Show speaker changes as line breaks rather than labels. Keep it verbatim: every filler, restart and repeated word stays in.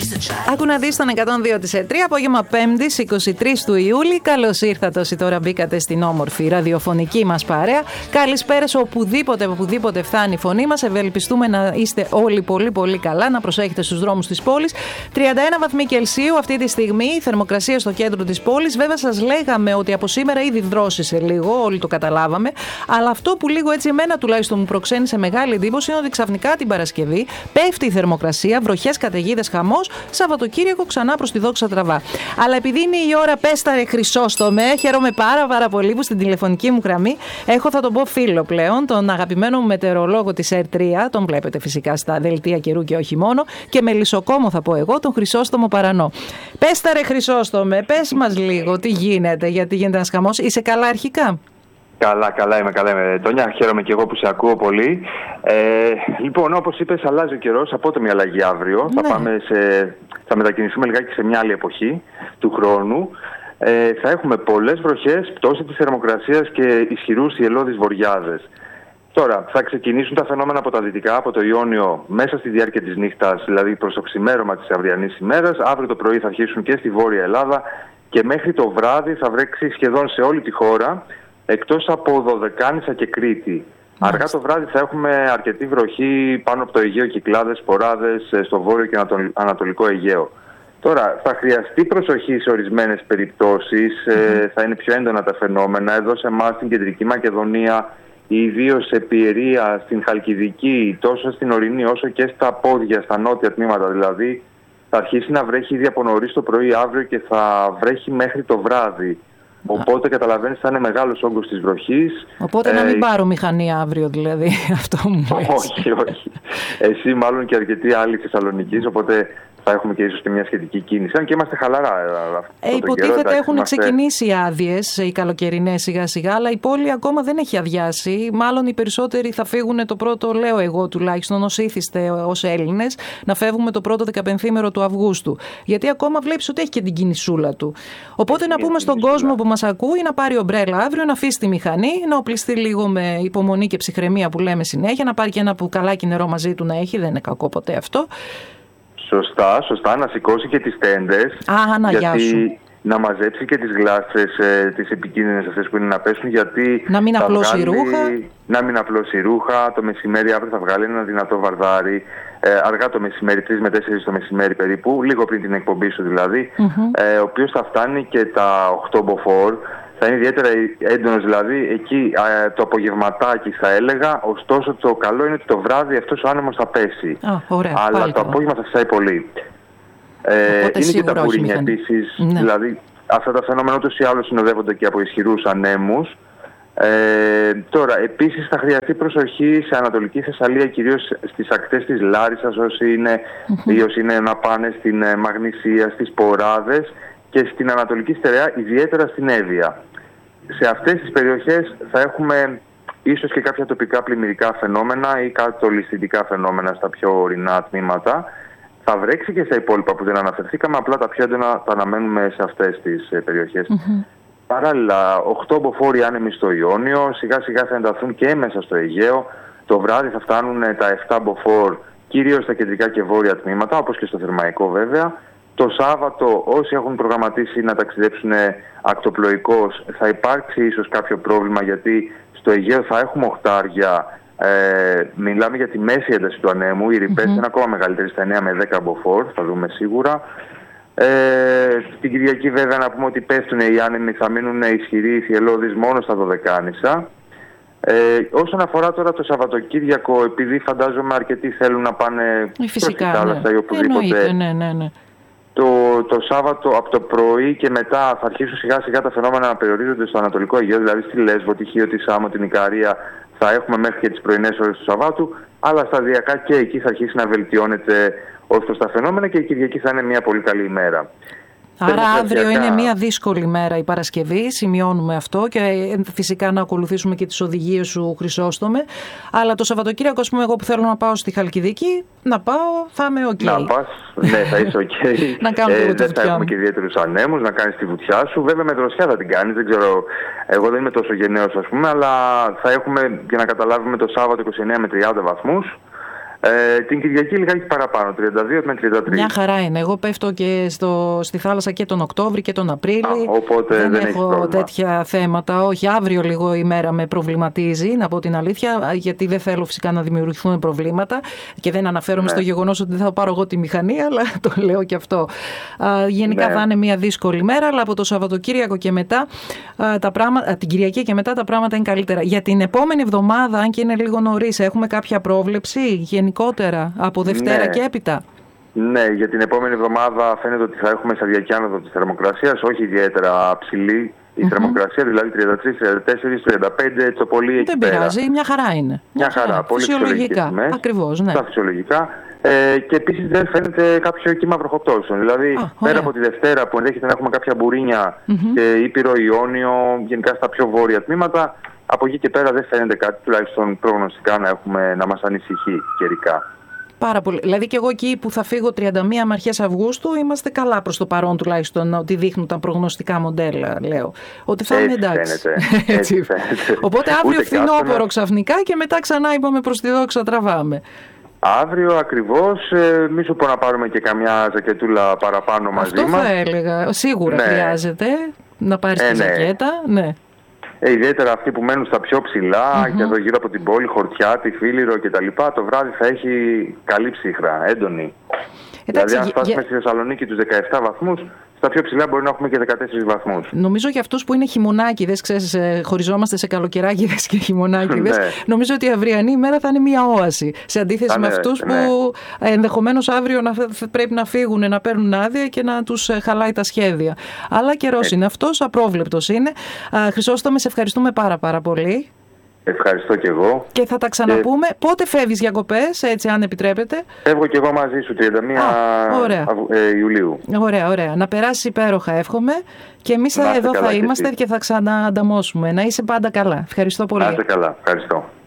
Άκου να δεις τον εκατόν δύο της ΕΤΡΙ, απόγευμα Πέμπτης είκοσι τρεις του Ιούλη. Καλώς ήρθατε όσοι τώρα μπήκατε στην όμορφη ραδιοφωνική μας παρέα. Καλησπέρες οπουδήποτε, οπουδήποτε φτάνει η φωνή μας. Ευελπιστούμε να είστε όλοι πολύ πολύ καλά, να προσέχετε στους δρόμους της πόλης. τριάντα ένα βαθμοί Κελσίου αυτή τη στιγμή, η θερμοκρασία στο κέντρο της πόλης. Βέβαια σας λέγαμε ότι από σήμερα ήδη δρόσισε λίγο, όλοι το καταλάβαμε. Αλλά αυτό που λίγο έτσι εμένα τουλάχιστον μου προξένησε μεγάλη εντύπωση είναι ότι ξαφνικά την Παρασκευή πέφτει η θερμοκρασία, βροχές, καταιγίδες, χαμός. Σαββατοκύριακο ξανά προς τη δόξα τραβά. Αλλά επειδή είναι η ώρα πέστα ρε Χρυσόστομε, χαίρομαι πάρα πάρα πολύ που στην τηλεφωνική μου γραμμή έχω, θα τον πω φίλο πλέον, τον αγαπημένο μου μετεωρολόγο της ΕΡΤΡΙ, τον βλέπετε φυσικά στα δελτία καιρού και όχι μόνο, και μελισσοκόμο θα πω εγώ, τον Χρυσόστομο Παρανό. Πέστα ρε Χρυσόστομε, πες μας λίγο τι γίνεται, γιατί γίνεται ένας χαμός. Είσαι καλά αρχικά?
Καλά, καλά είμαι, καλά είμαι. Τόνια, χαίρομαι και εγώ που σε ακούω πολύ. Ε, λοιπόν, όπως είπες, αλλάζει ο καιρός, απότομη αλλαγή αύριο. Ναι. Θα, πάμε σε, θα μετακινηθούμε λιγάκι σε μια άλλη εποχή του χρόνου. Ε, θα έχουμε πολλές βροχές, πτώση της θερμοκρασίας και ισχυρούς ιελώδεις βοριάδες. Τώρα, θα ξεκινήσουν τα φαινόμενα από τα δυτικά, από το Ιόνιο, μέσα στη διάρκεια της νύχτας, δηλαδή προς το ξημέρωμα της αυριανής ημέρας. Αύριο το πρωί θα αρχίσουν και στη Βόρεια Ελλάδα και μέχρι το βράδυ θα βρέξει σχεδόν σε όλη τη χώρα, εκτός από Δωδεκάνησα και Κρήτη. Μάλιστα. Αργά το βράδυ θα έχουμε αρκετή βροχή πάνω από το Αιγαίο, Κυκλάδες, Σποράδες, στο βόρειο και ανατολικό Αιγαίο. Τώρα, θα χρειαστεί προσοχή σε ορισμένες περιπτώσεις, mm-hmm. ε, θα είναι πιο έντονα τα φαινόμενα. Εδώ σε εμάς στην Κεντρική Μακεδονία, ιδίως σε Πιερία, στην Χαλκιδική, τόσο στην ορεινή όσο και στα πόδια, στα νότια τμήματα δηλαδή, θα αρχίσει να βρέχει ήδη από νωρίς το πρωί αύριο και θα βρέχει μέχρι το βράδυ. Οπότε καταλαβαίνεις θα είναι μεγάλος όγκος της βροχής.
Οπότε ε, να μην πάρω μηχανή αύριο δηλαδή, αυτό μου λες.
Όχι, όχι. Εσύ μάλλον και αρκετοί άλλοι Θεσσαλονικής, οπότε θα έχουμε και ίσως και μια σχετική κίνηση. Αν και είμαστε χαλαρά.
Ε, υποτίθεται καιρό, έχουν είμαστε... ξεκινήσει οι άδειες, οι καλοκαιρινές σιγά σιγά, αλλά η πόλη ακόμα δεν έχει αδειάσει. Μάλλον οι περισσότεροι θα φύγουν το πρώτο, λέω εγώ τουλάχιστον, ως ήθιστε ως Έλληνες, να φεύγουμε το πρώτο δεκαπενθήμερο του Αυγούστου. Γιατί ακόμα βλέπεις ότι έχει και την κινησούλα του. Οπότε έχει να πούμε στον κινησούλα. κόσμο που μας ακούει να πάρει ομπρέλα αύριο, να αφήσει τη μηχανή, να οπλιστεί λίγο με υπομονή και ψυχραιμία που λέμε συνέχεια, να πάρει και ένα πουκαλάκι νερό μαζί του να έχει, δεν είναι κακό ποτέ αυτό.
Σωστά, σωστά, να σηκώσει και τις τέντες.
Α, να,
γιατί να μαζέψει και τις γλάστρες, ε, τις επικίνδυνες αυτές που είναι να πέσουν, γιατί
να μην απλώσει
βγάλει,
ρούχα.
Να μην απλώσει ρούχα. Το μεσημέρι αύριο θα βγάλει ένα δυνατό βαρδάρι. Ε, αργά το μεσημέρι, τρεις με τέσσερις το μεσημέρι περίπου, λίγο πριν την εκπομπή σου δηλαδή, mm-hmm. ε, ο οποίος θα φτάνει και τα οκτώ μποφόρ. Θα είναι ιδιαίτερα έντονος δηλαδή εκεί ε, το απογευματάκι θα έλεγα, ωστόσο το καλό είναι ότι το βράδυ αυτός ο άνεμος θα πέσει.
Α, ωραία,
αλλά το απόγευμα θα φυσάει πολύ. Ε, είναι και τα μπουρίνια επίσης, ναι. Δηλαδή αυτά τα φαινόμενα ούτως ή άλλως συνοδεύονται και από ισχυρούς ανέμους. Ε, τώρα επίσης θα χρειαστεί προσοχή σε Ανατολική Θεσσαλία, κυρίως στις ακτές της Λάρισσας, όσοι είναι, mm-hmm. όσοι είναι να πάνε στην ε, Μαγνησία, στις Ποράδες και στην Ανατολική Στερεά, ιδιαίτερα στην Εύβοια. Σε αυτές τις περιοχές θα έχουμε ίσως και κάποια τοπικά πλημμυρικά φαινόμενα ή κατολιστικά φαινόμενα στα πιο ορεινά τμήματα. Θα βρέξει και στα υπόλοιπα που δεν αναφερθήκαμε, απλά τα πιο έντονα τα αναμένουμε σε αυτές τις ε, περιοχές. Mm-hmm. Παράλληλα, οκτώ μποφόρ άνεμοι στο Ιόνιο, σιγά σιγά θα ενταθούν και μέσα στο Αιγαίο. Το βράδυ θα φτάνουν τα επτά μποφόρ, κυρίως στα κεντρικά και βόρεια τμήματα, όπως και στο Θερμαϊκό βέβαια. Το Σάββατο, όσοι έχουν προγραμματίσει να ταξιδέψουν ακτοπλοϊκώς, θα υπάρξει ίσως κάποιο πρόβλημα, γιατί στο Αιγαίο θα έχουμε οχτάρια. Ε, μιλάμε για τη μέση ένταση του ανέμου. Οι ρηπές mm-hmm. είναι ακόμα μεγαλύτερες, στα εννέα με δέκα μποφόρ, θα δούμε σίγουρα. Ε, στην Κυριακή βέβαια να πούμε ότι πέφτουν οι άνεμοι, θα μείνουν ισχυροί θυελλώδεις μόνο στα Δωδεκάνησα. Ε, όσον αφορά τώρα το Σαββατοκύριακο, επειδή φαντάζομαι αρκετοί θέλουν να πάνε
φυσικά,
προς τη θάλασσα
ναι.
ή οπουδήποτε,
ναι, ναι, ναι.
Το, το Σάββατο από το πρωί και μετά θα αρχίσουν σιγά σιγά τα φαινόμενα να περιορίζονται στο Ανατολικό Αιγαίο, δηλαδή στη Λέσβο, τη Χίο, τη Σάμο, την Ικαρία. Θα έχουμε μέχρι και τις πρωινές ώρες του Σαββάτου, αλλά σταδιακά και εκεί θα αρχίσει να βελτιώνεται ως προς τα φαινόμενα και η Κυριακή θα είναι μια πολύ καλή ημέρα.
Άρα αύριο είναι μια δύσκολη μέρα η Παρασκευή, σημειώνουμε αυτό και φυσικά να ακολουθήσουμε και τις οδηγίες σου, Χρυσόστομε. Αλλά το Σαββατοκύριακο, ας πούμε, εγώ που θέλω να πάω στη Χαλκιδική, να πάω, θα είμαι οκ. Okay.
Να πας, ναι, θα είσαι οκ. Okay.
Να κάνω ε,
δεν θα έχουμε και ιδιαίτερους ανέμους, να κάνεις τη βουτιά σου. Βέβαια με δροσιά θα την κάνεις, δεν ξέρω, εγώ δεν είμαι τόσο γενναίος ας πούμε, αλλά θα έχουμε, για να καταλάβουμε, το Σάββατο είκοσι εννέα με τριάντα βαθμούς. Ε, την Κυριακή λιγάκι παραπάνω, τριάντα δύο με τριάντα τρία.
Μια χαρά είναι. Εγώ πέφτω και στο, στη θάλασσα και τον Οκτώβρη και τον Απρίλη.
Α, οπότε δεν,
δεν
έχω
τέτοια θέματα. Όχι, αύριο λίγο η μέρα με προβληματίζει, να πω την αλήθεια, γιατί δεν θέλω φυσικά να δημιουργηθούν προβλήματα και δεν αναφέρομαι ναι. στο γεγονός ότι δεν θα πάρω εγώ τη μηχανή, αλλά το λέω και αυτό. Α, γενικά ναι. θα είναι μια δύσκολη μέρα, αλλά από το Σαββατοκύριακο και μετά, α, τα πράγματα, την Κυριακή και μετά τα πράγματα είναι καλύτερα. Για την επόμενη εβδομάδα, αν και είναι λίγο νωρίς, έχουμε κάποια πρόβλεψη γενικότερα από Δευτέρα ναι. και έπειτα?
Ναι, για την επόμενη εβδομάδα φαίνεται ότι θα έχουμε σταδιακή άνοδο της θερμοκρασίας, όχι ιδιαίτερα ψηλή η mm-hmm. θερμοκρασία, δηλαδή τριάντα τρία, τριάντα τέσσερα, τριάντα πέντε, έτσι το πολύ εκεί πέρα.
Δεν πειράζει, μια χαρά είναι.
Μια, μια χαρά, χαρά. Πολύ
φυσιολογικά. Ακριβώς, ναι.
Τα φυσιολογικά. Ε, και επίσης δεν φαίνεται κάποιο κύμα βροχοπτώσεων. Δηλαδή, Α, πέρα από τη Δευτέρα που ενδέχεται να έχουμε κάποια μπουρίνια mm-hmm. και Ήπειρο, Ιόνιο, γενικά στα πιο βόρεια τμήματα, από εκεί και πέρα δεν φαίνεται κάτι, τουλάχιστον προγνωστικά, να, έχουμε, να μας ανησυχεί καιρικά.
Πάρα πολύ. Δηλαδή και εγώ εκεί που θα φύγω τριάντα μία με αρχές Αυγούστου είμαστε καλά προς το παρόν, τουλάχιστον ότι δείχνουν τα προγνωστικά μοντέλα, λέω. Ότι θα είναι εντάξει.
Φαίνεται. Έτσι φαίνεται.
Οπότε αύριο φθινόπωρο ξαφνικά και μετά ξανά είπαμε προς τη δόξα τραβάμε.
Αύριο ακριβώς, ε, μη σου πω να πάρουμε και καμιά ζακετούλα παραπάνω μαζί
Αυτό
μας.
Αυτό θα έλεγα. Σίγουρα ναι. χρειάζεται να πάρεις ε, τη ναι. ζακέτα. Ναι.
Ε, ιδιαίτερα αυτοί που μένουν στα πιο ψηλά mm-hmm. και εδώ γύρω από την πόλη, Χορτιά, τη Φίληρο κτλ. Το βράδυ θα έχει καλή ψύχρα, έντονη. Εντάξει, δηλαδή αν φτάσουμε για... στη Θεσσαλονίκη τους δεκαεπτά βαθμούς, στα πιο ψηλά μπορεί να έχουμε και δεκατέσσερις βαθμούς.
Νομίζω για αυτούς που είναι χειμωνάκηδες, ξέρεις, χωριζόμαστε σε καλοκαιράκηδες και χειμωνάκηδες, ναι. νομίζω ότι η αυριανή ημέρα θα είναι μια όαση. Σε αντίθεση με αυτούς ναι. που ενδεχομένως αύριο να, πρέπει να φύγουν, να παίρνουν άδεια και να τους χαλάει τα σχέδια. Αλλά καιρός είναι αυτός, απρόβλεπτος είναι. Χρυσόστομε, σε ευχαριστούμε πάρα πάρα πολύ.
Ευχαριστώ και εγώ.
Και θα τα ξαναπούμε. Και... Πότε φεύγεις διακοπές, έτσι αν επιτρέπετε?
Φεύγω και εγώ μαζί σου, τριάντα μία ε, Ιουλίου.
Ωραία, ωραία. Να περάσεις υπέροχα, εύχομαι. Και εμείς εδώ θα είμαστε και θα ξαναανταμώσουμε. Να είσαι πάντα καλά. Ευχαριστώ πολύ.
Να είστε καλά. Ευχαριστώ.